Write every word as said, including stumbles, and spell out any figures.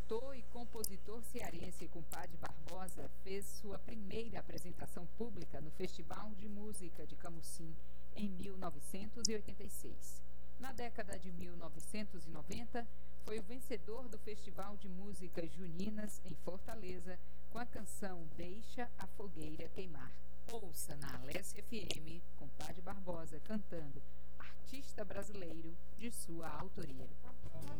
cantor e compositor cearense Compadre Barbosa fez sua primeira apresentação pública no Festival de Música de Camusim em mil novecentos e oitenta e seis. Na década de mil novecentos e noventa, foi o vencedor do Festival de Músicas Juninas em Fortaleza com a canção Deixa a Fogueira Queimar. Ouça na Alesse F M Compadre Barbosa cantando Artista Brasileiro, de sua autoria.